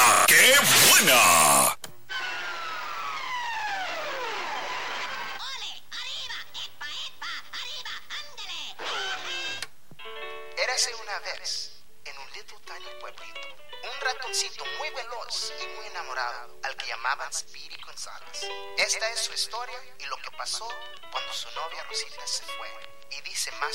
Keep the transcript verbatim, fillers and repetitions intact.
¡La que buena! Érase una vez, en un little tiny pueblito, un ratoncito muy veloz y muy enamorado, al que llamaban Speedy González. Esta es su historia y lo que pasó cuando su novia Rosita se fue. Y dice más